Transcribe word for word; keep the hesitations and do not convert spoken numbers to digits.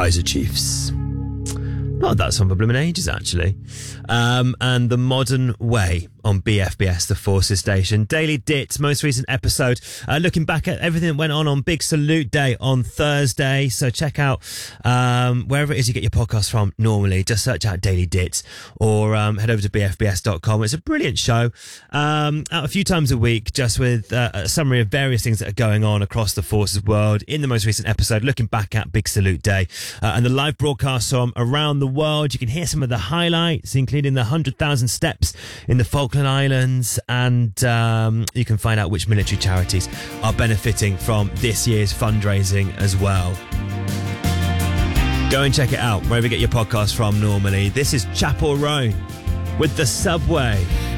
Kaiser Chiefs. Not that song for blooming ages, actually. Um, and The Modern Way on B F B S, the Forces station. Daily Dit's most recent episode, uh, looking back at everything that went on on Big Salute Day on Thursday. So check out um, wherever it is you get your podcast from normally. Just search out Daily Dit's or um, head over to b f b s dot com. It's a brilliant show. Um, out a few times a week, just with uh, a summary of various things that are going on across the Forces world. In the most recent episode, looking back at Big Salute Day uh, and the live broadcasts from around the world. You can hear some of the highlights, including the one hundred thousand steps in the Falkland Islands, and um, you can find out which military charities are benefiting from this year's fundraising as well. Go and check it out wherever you get your podcast from normally. This is Chapel Roan with The Subway.